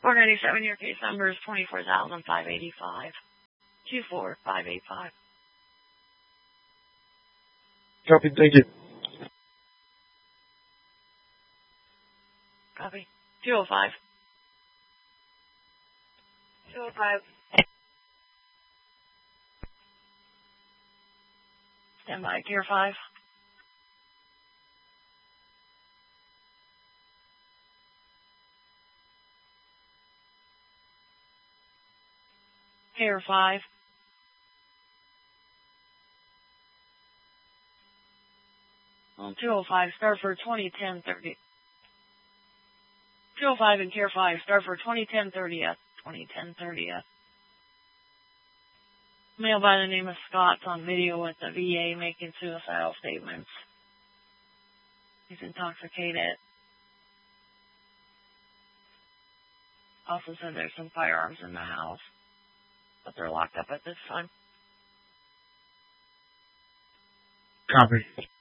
497, your case number is 24,585. 24585. Copy, thank you. Copy. 205. 205. Stand by, Tier 5. Tier 5. On 205, start for 2010-30. 205 and Tier 5, start for 2010-30th. 2010-30th. Male by the name of Scott's on video with the VA making suicidal statements. He's intoxicated. Also said there's some firearms in the house, but they're locked up at this time. Copy.